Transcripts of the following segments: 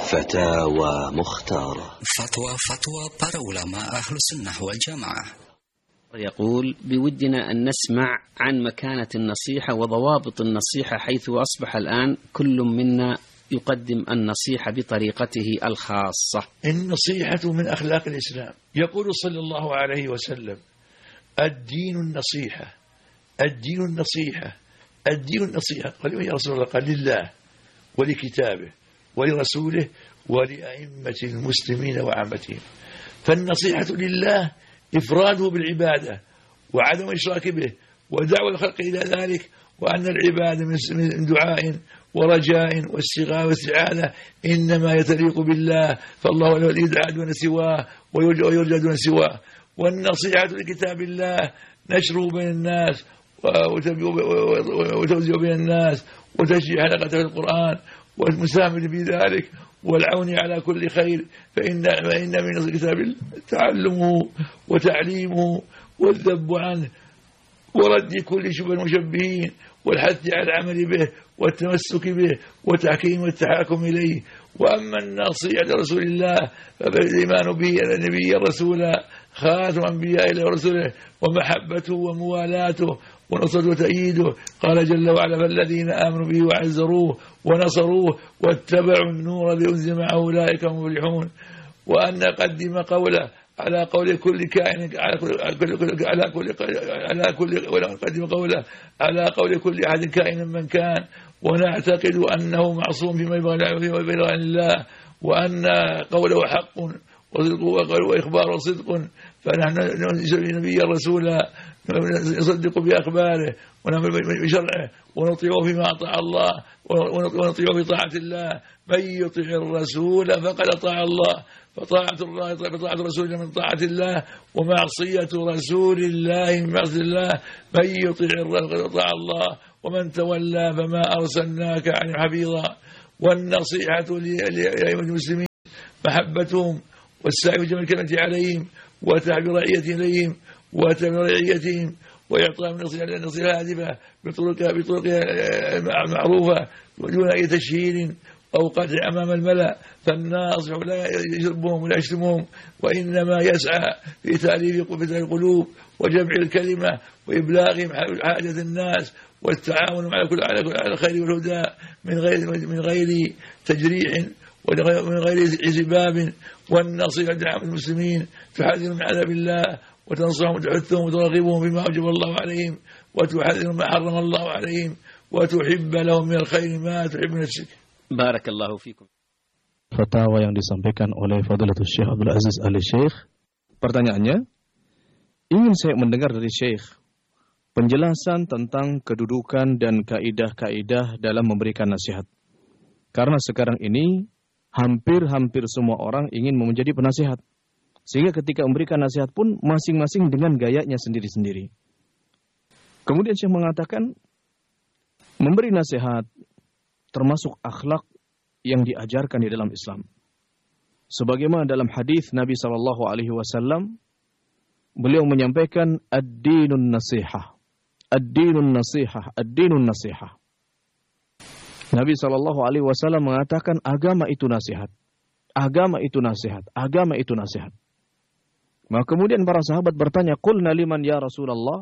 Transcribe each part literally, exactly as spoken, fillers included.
فتاوى مختارة. فتوى فتوى para ulama أهل السنة والجماعة. يقول بودنا أن نسمع عن مكانة النصيحة وضوابط النصيحة، حيث أصبح الآن كل منا يقدم النصيحة بطريقته الخاصة. النصيحة من أخلاق الإسلام. يقول صلى الله عليه وسلم: الدين النصيحة، الدين النصيحة، الدين النصيحة. قال يا رسول الله؟ قال: لله ولكتابه ولرسوله ولأئمة المسلمين وعامتهم. فالنصيحة لله إفراده بالعبادة وعدم الإشراك به ودعوة الخلق إلى ذلك، وأن العبادة من دعاء ورجاء واستغاثة واستعانة إنما يتليق بالله، فالله لا يدعى دون سواه ويرجى دون سواه. والنصيحة لكتاب الله نشره بين الناس وتوزيعه بين الناس وتشجيع حلقته في القرآن والمساهمة في ذلك والعون على كل خير، فإن, فإن من كتاب تعلمه وتعليمه والذب عنه ورد كل شبه المشبهين والحث على العمل به والتمسك به وتحكيم والتحاكم إليه. وأما النصيحة لرسول الله فالإيمان به النبي الرسول خاتم أنبياء ورسله ومحبته وموالاته ونصرته وتأييده. قال جل وعلا: فالذين آمنوا به وعزروه ونصروه واتبعوا النور الذي أنزل معه أولئك هم المفلحون. وأن قدم قوله على قول كل كائن على كل على كل على كل ولا قدم قوله على قول كل أحد كائن من كان، ونعتقد أنه معصوم فيما يبغى عن الله، وأن قوله حق وصدق وإخباره صدق، فنحن نسمي نبي الرسول نصدق بأخباره ونعمل بشرعه ونطيعه فيما أطاع الله ونطيعه في طاعة الله. من يطيع الرسول فقد أطاع الله، فطاعة الله فطاعة الرسول من طاعة الله، ومعصية رسول الله من معصية الله. من يطيع الرسول فقد أطاع الله، ومن تولى فما أرسلناك عنه حفيظا. والنصيحة لأئمة المسلمين محبتهم والسعي في جمع الكلمة عليهم وتعبير رعية إليهم وتعبير رعيتهم وإعطاء النصيحة الهادفة بطرق بطرق معروفة دون أي تشهير أو قدع أمام الملأ. فالناصح لا يشربهم ولا يشتمهم، وإنما يسعى في تأليف القلوب وجمع الكلمة وإبلاغهم حاجة الناس والتعاون مع كل على الخير والهدى من غير من غير تجريح ومن غير سباب. والنصيحة لعامة المسلمين تحذر من عذاب الله وتنصحهم وتحثهم وترغبهم بما أوجب الله عليهم وتحذر ما حرم الله عليهم وتحب لهم من الخير ما تحب نفسك. بارك الله فيكم. Fatwa yang disampaikan oleh Fadilatul Syekh Abdul Aziz Ali Syekh. Pertanyaannya, ingin saya mendengar dari Syekh penjelasan tentang kedudukan dan kaidah-kaidah dalam memberikan nasihat. Karena sekarang ini hampir-hampir semua orang ingin menjadi penasihat. Sehingga ketika memberikan nasihat pun masing-masing dengan gayanya sendiri-sendiri. Kemudian Syekh mengatakan memberi nasihat termasuk akhlak yang diajarkan di dalam Islam. Sebagaimana dalam hadis Nabi sallallahu alaihi wasallam, beliau menyampaikan ad-dinun nasihah. Ad-dinun nasihah, ad-dinun nasihah. Nabi sallallahu alaihi wasallam mengatakan agama itu nasihat. Agama itu nasihat, agama itu nasihat. Maka kemudian para sahabat bertanya, "Qulna liman ya Rasulullah?"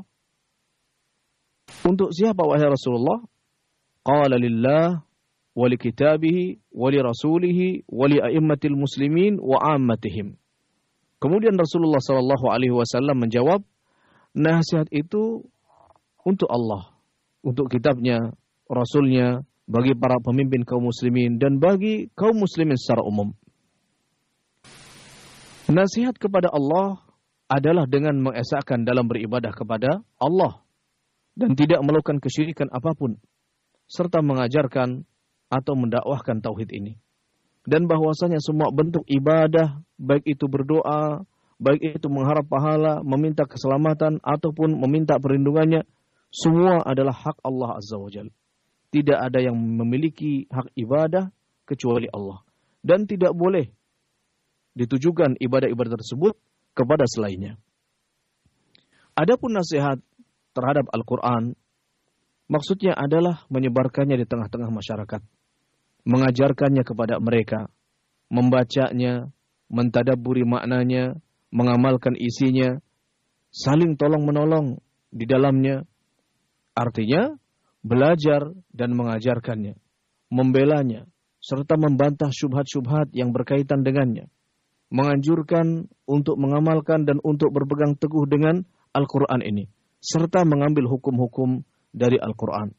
Untuk siapa wahai Rasulullah? Qala lillah wa li kitabihi wa li rasulihi wa li a'immatil muslimin wa ammatihim. Kemudian Rasulullah sallallahu alaihi wasallam menjawab, nasihat itu untuk Allah, untuk kitabnya, rasulnya, bagi para pemimpin kaum muslimin dan bagi kaum muslimin secara umum. Nasihat kepada Allah adalah dengan mengesahkan dalam beribadah kepada Allah dan tidak melakukan kesyirikan apapun, serta mengajarkan atau mendakwahkan tauhid ini. Dan bahwasanya semua bentuk ibadah, baik itu berdoa, baik itu mengharap pahala, meminta keselamatan, ataupun meminta perlindungannya, semua adalah hak Allah Azza wa Jalla. Tidak ada yang memiliki hak ibadah kecuali Allah. Dan tidak boleh ditujukan ibadah-ibadah tersebut kepada selainnya. Adapun nasihat terhadap Al-Quran, maksudnya adalah menyebarkannya di tengah-tengah masyarakat, mengajarkannya kepada mereka, membacanya, mentadabburi maknanya, mengamalkan isinya, saling tolong-menolong di dalamnya. Artinya, belajar dan mengajarkannya, membelanya, serta membantah syubhat-syubhat yang berkaitan dengannya. Menganjurkan untuk mengamalkan dan untuk berpegang teguh dengan Al-Quran ini, serta mengambil hukum-hukum dari Al-Quran.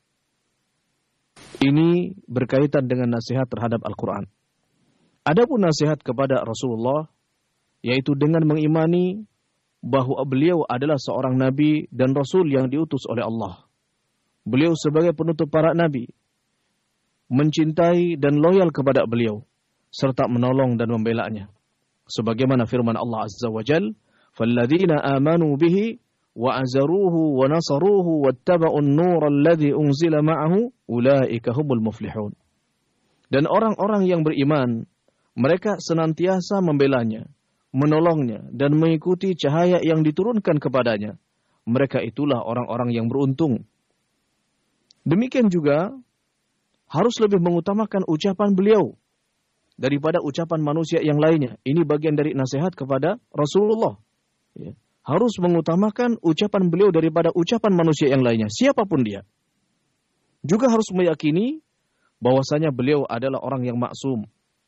Ini berkaitan dengan nasihat terhadap Al-Quran. Adapun nasihat kepada Rasulullah, yaitu dengan mengimani bahwa beliau adalah seorang nabi dan rasul yang diutus oleh Allah. Beliau sebagai penutup para nabi, mencintai dan loyal kepada beliau, serta menolong dan membelanya. Sebagaimana firman Allah Azza wa Jal, فَالَّذِينَ آمَنُوا بِهِ وَأَزَرُوهُ وَنَصَرُوهُ وَاتَّبَعُوا النُّورَ الَّذِي أُنزِلَ مَعَهُ أُولَئِكَ هُمُ الْمُفْلِحُونَ. Dan orang-orang yang beriman, mereka senantiasa membelanya, menolongnya, dan mengikuti cahaya yang diturunkan kepadanya. Mereka itulah orang-orang yang beruntung. Demikian juga, harus lebih mengutamakan ucapan beliau daripada ucapan manusia yang lainnya. Ini bagian dari nasihat kepada Rasulullah. Ya. Harus mengutamakan ucapan beliau daripada ucapan manusia yang lainnya, siapapun dia. Juga harus meyakini bahwasanya beliau adalah orang yang maksum,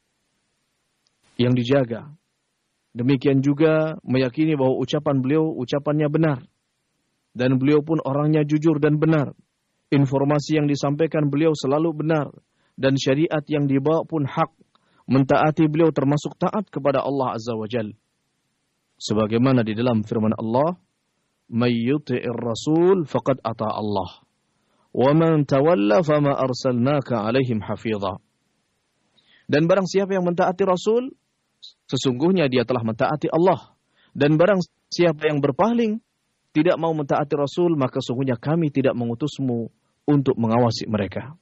yang dijaga. Demikian juga meyakini bahwa ucapan beliau ucapannya benar. Dan beliau pun orangnya jujur dan benar. Informasi yang disampaikan beliau selalu benar. Dan syariat yang dibawa pun hak. Mentaati beliau termasuk taat kepada Allah Azza wa Jal. Sebagaimana di dalam firman Allah, "May yuti'ir rasul faqad ata Allah. Wa man tawalla fama arsalnaka 'alaihim hafidha." Dan barang siapa yang mentaati Rasul, sesungguhnya dia telah mentaati Allah. Dan barang siapa yang berpaling, tidak mau mentaati Rasul, maka sesungguhnya kami tidak mengutusmu untuk mengawasi mereka.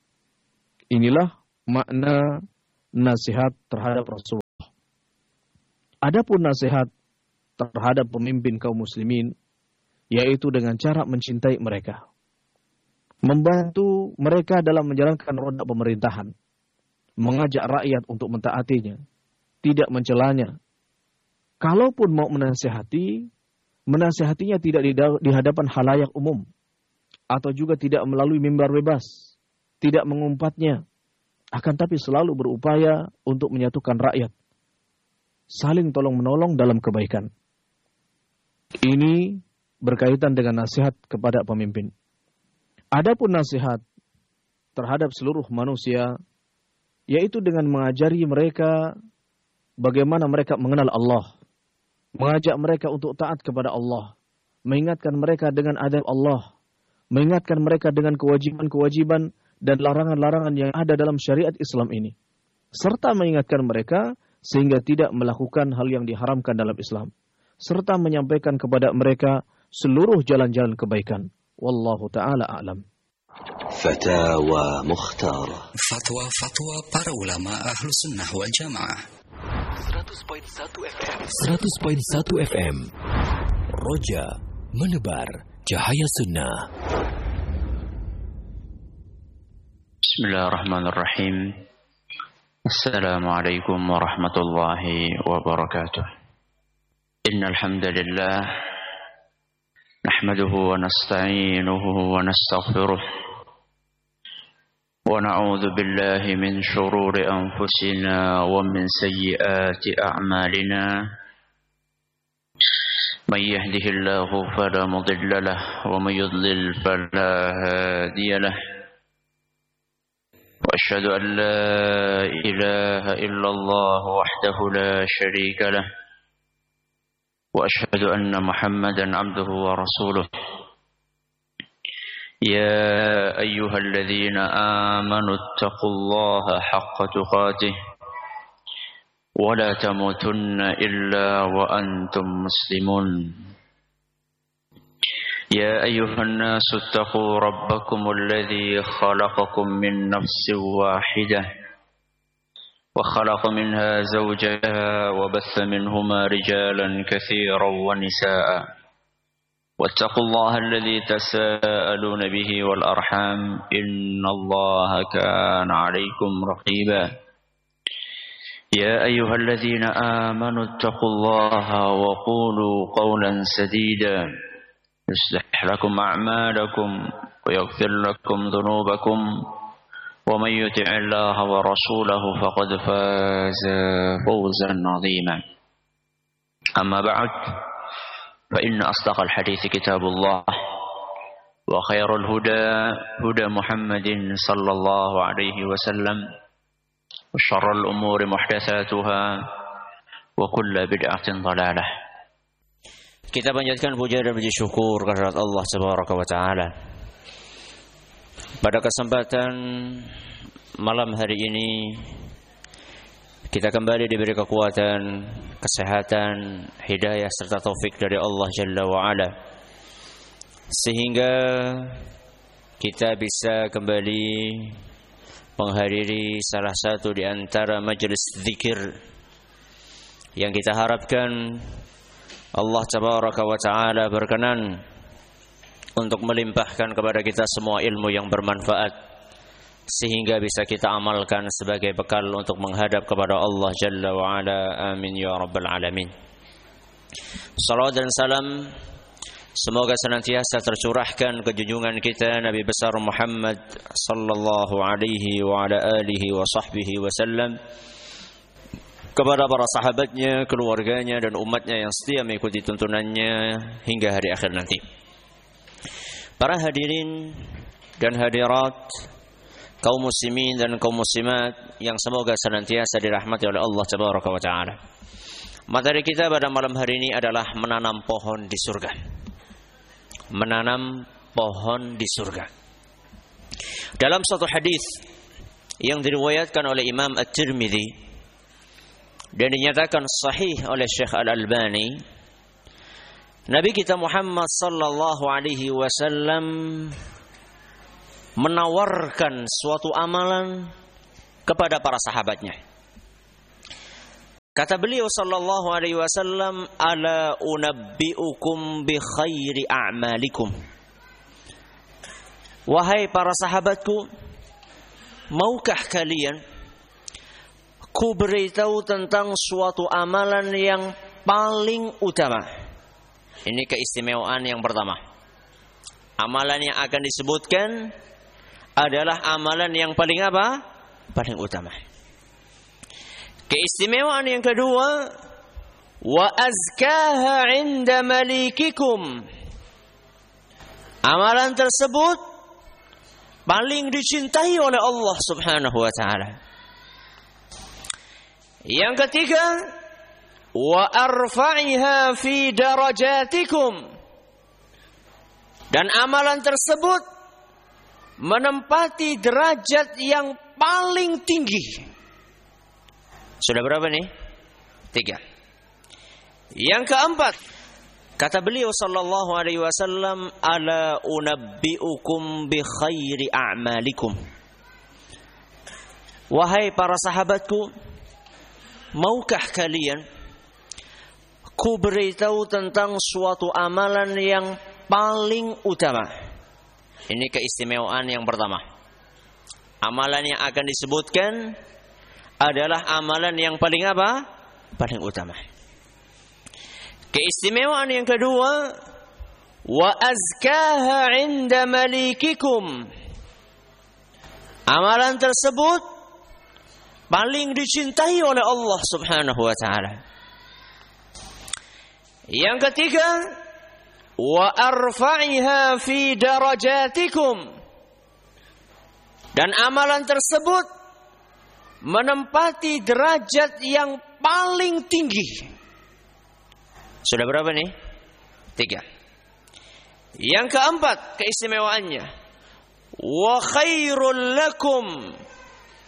Inilah makna nasihat terhadap Rasulullah. Adapun nasihat terhadap pemimpin kaum muslimin, yaitu dengan cara mencintai mereka. Membantu mereka dalam menjalankan roda pemerintahan. Mengajak rakyat untuk mentaatinya. Tidak mencelanya. Kalaupun mau menasihati, menasihatinya tidak di hadapan khalayak umum. Atau juga tidak melalui mimbar bebas. Tidak mengumpatnya. Akan tapi selalu berupaya untuk menyatukan rakyat. Saling tolong-menolong dalam kebaikan. Ini berkaitan dengan nasihat kepada pemimpin. Adapun nasihat terhadap seluruh manusia, yaitu dengan mengajari mereka bagaimana mereka mengenal Allah. Mengajak mereka untuk taat kepada Allah. Mengingatkan mereka dengan adab Allah. Mengingatkan mereka dengan kewajiban-kewajiban dan larangan-larangan yang ada dalam syariat Islam ini. Serta mengingatkan mereka sehingga tidak melakukan hal yang diharamkan dalam Islam. Serta menyampaikan kepada mereka seluruh jalan-jalan kebaikan. Wallahu ta'ala a'lam. Fatawa Mukhtar. Fatwa-fatwa para ulama Ahlus Sunnah wal Jamaah. seratus koma satu F M. seratus koma satu F M. Roja menebar cahaya sunnah. Bismillahirrahmanirrahim. Assalamualaikum warahmatullahi wabarakatuh. Innal hamdalillah nahmaduhu wa nasta'inuhu wa nastaghfiruh wa na'udzu billahi min shururi anfusina wa min sayyiati a'malina. May yahdihillahu fala mudilla lahu wa may yudlil fala hadiya lahu. Wa asyhadu an la ilaha illallah wahdahu la syarika lahu. وأشهد أن محمدا عبده ورسوله. يا أيها الذين آمنوا اتقوا الله حق تقاته ولا تموتن إلا وأنتم مسلمون. يا أيها الناس اتقوا ربكم الذي خلقكم من نفس واحدة وخلق منها زوجها وبث منهما رجالا كثيرا ونساء واتقوا الله الذي تساءلون به والأرحام إن الله كان عليكم رقيبا. يا أيها الذين آمنوا اتقوا الله وقولوا قولا سديدا يصلح لكم أعمالكم ويغفر لكم ذنوبكم ومن يطع الله ورسوله فقد فاز فوزا عظيما أما بعد فإن أصدق الحديث كتاب الله وخير الهدى هدى محمد صلى الله عليه وسلم وشر الأمور محدثاتها وكل بدعة ضلالة. Kita panjatkan puja dan puji syukur kehadirat Allah Subhanahu wa taala. Pada kesempatan malam hari ini kita kembali diberi kekuatan, kesehatan, hidayah serta taufik dari Allah Jalla wa Ala, sehingga kita bisa kembali menghadiri salah satu di antara majelis zikir yang kita harapkan Allah Tabaraka wa Ta'ala berkenan untuk melimpahkan kepada kita semua ilmu yang bermanfaat, sehingga bisa kita amalkan sebagai bekal untuk menghadap kepada Allah Jalla wa Ala. Amin ya Rabbal Alamin. Salawat dan salam semoga senantiasa tercurahkan ke junjungan kita Nabi besar Muhammad sallallahu alaihi wa ala alihi wa sahbihi wasallam, kepada para sahabatnya, keluarganya dan umatnya yang setia mengikuti tuntunannya hingga hari akhir nanti. Para hadirin dan hadirat, kaum muslimin dan kaum muslimat yang semoga senantiasa dirahmati oleh Allah Tabaraka wa Ta'ala. Materi kita pada malam hari ini adalah menanam pohon di surga. Menanam pohon di surga. Dalam satu hadis yang diriwayatkan oleh Imam At-Tirmidzi dan dinyatakan sahih oleh Syekh Al-Albani, Nabi kita Muhammad sallallahu alaihi wasallam menawarkan suatu amalan kepada para sahabatnya. Kata beliau sallallahu alaihi wasallam, ala unabbiukum bi khairi a'malikum. Wahai para sahabatku, maukah kalian ku beritahu tentang suatu amalan yang paling utama? Ini keistimewaan yang pertama. Amalan yang akan disebutkan adalah amalan yang paling apa? Paling utama. Keistimewaan yang kedua, wa azkaha 'inda malikikum. Amalan tersebut paling dicintai oleh Allah Subhanahu wa taala. Yang ketiga, wa arfa'iha fi darajatikum. Dan amalan tersebut menempati derajat yang paling tinggi. Sudah berapa nih? Tiga. Yang keempat, kata beliau sallallahu alaihi wasallam, ala unabbiukum bi khairi a'malikum. Wahai para sahabatku, maukah kalian ku beritahu tentang suatu amalan yang paling utama? Ini keistimewaan yang pertama. Amalan yang akan disebutkan adalah amalan yang paling apa? Paling utama. Keistimewaan yang kedua, wa azkaha 'inda malikikum. Amalan tersebut paling dicintai oleh Allah Subhanahu wa taala. Yang ketiga, wa arfa'iha fi darajatikum. Dan amalan tersebut menempati derajat yang paling tinggi. Sudah berapa nih? Tiga. Yang keempat keistimewaannya, wa khairul lakum